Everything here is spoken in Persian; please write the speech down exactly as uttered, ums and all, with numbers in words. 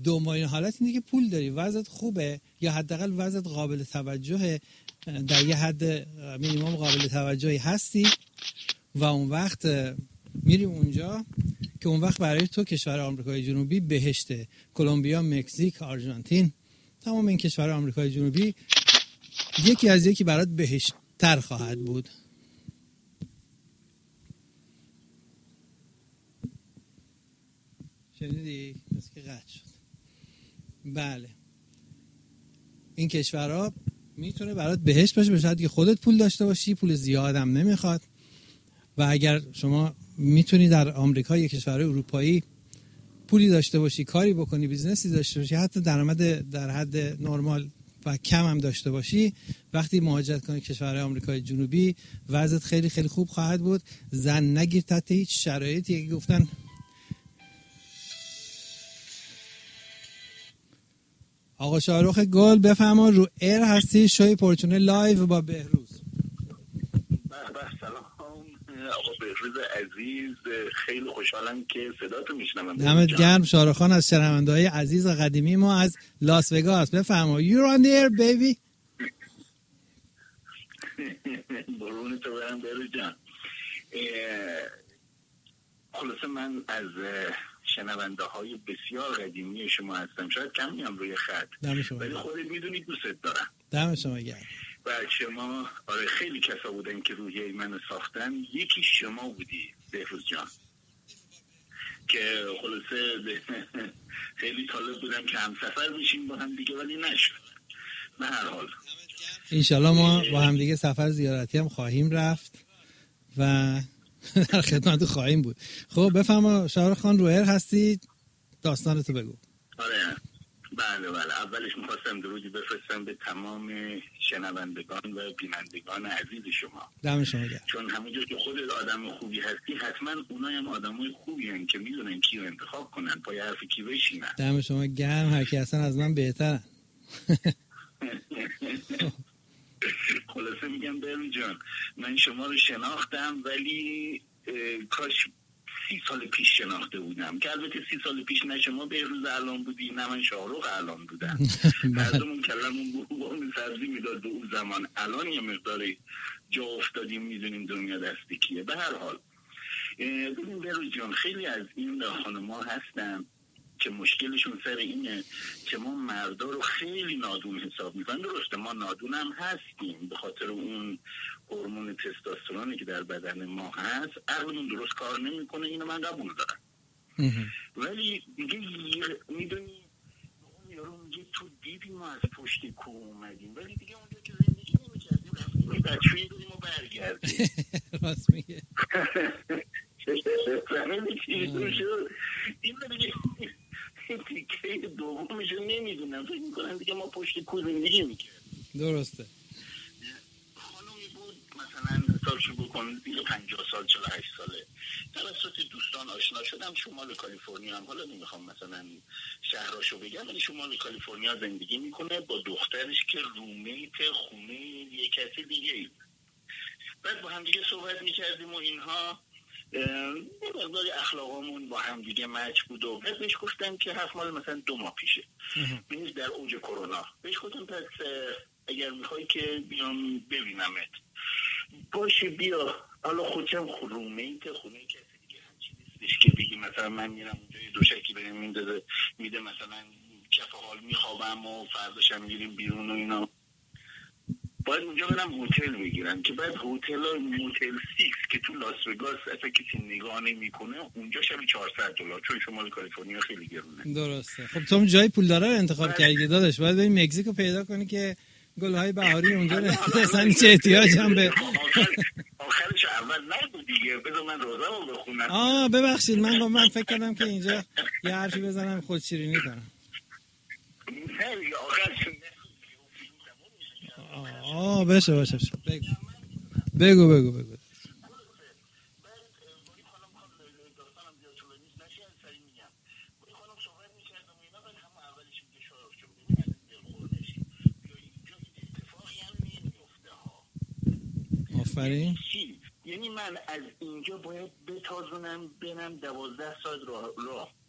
دومین حالت اینه که پول داری، وضعت خوبه یا حداقل وضعت قابل توجهه، در یه حد مینیمم قابل توجهی هستی و اون وقت میری اونجا که اون وقت برای تو کشور آمریکای جنوبی بهشته. کلمبیا، مکزیک، آرژانتین، تمام این کشور آمریکای جنوبی یکی از یکی برات بهشت‌تر خواهد بود. شنیدی؟ مثل که قطع شد. بله، این کشورها میتونه برات بهشت باشه، به شرطی که خودت پول داشته باشی، پول زیادم نمیخواد. و اگر شما میتونی در آمریکا یک کشور اروپایی پولی داشته باشی، کاری بکنی، بیزنسی داشته باشی، حتی درآمد در حد نرمال و کم هم داشته باشی، وقتی مهاجرت کنی کشور آمریکای جنوبی وضعیت خیلی خیلی خوب خواهد بود. زن نگیر تحت هیچ شرایطی که گفتن. آقا شاهرخ گل بفرما، رو ایر هستی، شوی پورچونه لایو با بهروز. سلام آقا بهروز عزیز، خیلی خوشحالم که صداتو میشنوم. دمت گرم شاهرخ خان از شنونده‌های عزیز و قدیمی ما از لاس وگاس. بفرما. You're on the air baby. برون تو برم بهروز جان. خلاصه من از شنونده های بسیار قدیمی شما هستم، شاید کم میام روی خط ولی خودت میدونی دوستت دارم. دم شما گرم. و شما آره خیلی کسا بودن که روحیه منو ساختن، یکی شما بودی بهروز جان که خلاصه خیلی طالب بودم که هم سفر بشیم با هم دیگه ولی نشد. به هر حال انشالله ما با هم دیگه سفر زیارتی هم خواهیم رفت و در خدمت خواهیم بود. خب بفرما شاهرخ خان، رو ایر هستی، داستانتو بگو. آره بله بله، اولش میخواستم درودی بفرستم به تمام شنوندگان و بینندگان عزیز شما. دم شما گرم. چون همونجور که خودت آدم خوبی هستی، حتما اونای هم آدمای خوبی هستن که میدونن کی رو انتخاب کنن، پای حرف کی بشینن. دم شما گرم، هر کی اصلا از من بهترن. خلاصه میگم بهروز جان، من شما رو شناختم ولی کاش سی سال پیش شناخته بودم، که البته سی سال پیش نه شما بهروز الان بودی نه من شاهرخ الان بودم. مردمون کلمون بوم سبزی میداد به اون زمان، الان یه مقداری جا افتادیم میدونیم دنیا دستی کیه. به هر حال ببین بهروز جان، خیلی از این خانم‌ها هستن که مشکلشون سر اینه که ما مردا رو خیلی نادون حساب میکنن. درسته ما نادون هم هستیم به خاطر اون هورمون تستوسترونی که در بدن ما هست، عقلمون درست کار نمیکنه، اینو من قبول دارم. ولی دیگه میدونی اون یارو میگه تو دیدی ما از پشت کوه اومدیم ولی دیگه اونجا که زندگی نمیکردیم رفتیم یه بچه‌ای بودیم و برگردیم. راست میگه. فهمیدی چی شد؟ این دیگه تیکه دومشو نمیدونم، فکر میکنم دیگه ما پشت کوه زندگی میکردیم. درسته. خانومی بود مثلا حسابشو بکن دیگه پنجاه سال چهل و هشت ساله، توسط دوستان آشنا شدم شمال کالیفرنیا هم، حالا نمیخوام مثلا شهراشو بگم ولی شمال کالیفرنیا زندگی میکنه با دخترش که رومیت خونه یه کسی دیگه ای. بعد با هم دیگه صحبت میکردیم و اینها، یه مقداری اخلاقمون با هم دیگه مچ بود و بعد بهش گفتم که هفت مال مثلا دو ماه پیشه بینید در اوج کرونا، بهش گفتم پس اگر میخوای که بیام ببینمت باشه بیا. حالا خودشم رومیت خونه کسی دیگه همچی نیستش که بگی مثلا من میرم اونجا یه دوشکی بهم میده میده مثلا کف حال میخوابم و فرداشم میریم بیرون و اینا. باید اونجا برم هتل بگیرم که بعد هتل ها موتل سیکس که تو لاس وگاس اصلا کسی نگاه نمیکنه اونجا شب چهارصد دلار، چون شمال کالیفرنیا خیلی گرونه. درسته. خب تو جای پول داره رو انتخاب کردی داداش، باید بریم مکزیکو پیدا کنی که گل‌های بهاری اونجا اصلا چه احتیاجی هم به آخرش اول نگو دیگه، بذار من روزامو بخونم. آه ببخشید من با من فکر کردم که اینجا یه حرفی بزنم خودشیرینی کنم. نه دیگه آخرش آه بشه باشه بشه. بگو بگو بگو بگو. آفرین. یعنی من از اینجا باید بتازونم بینم دوازده ساعت راه راه